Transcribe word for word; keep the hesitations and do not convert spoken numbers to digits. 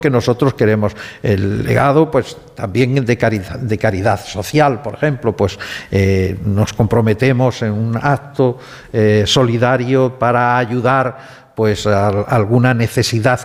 que nosotros queremos. El legado, pues también de caridad, de caridad social, por ejemplo, pues eh, nos comprometemos en un acto eh, solidario para ayudar pues a alguna necesidad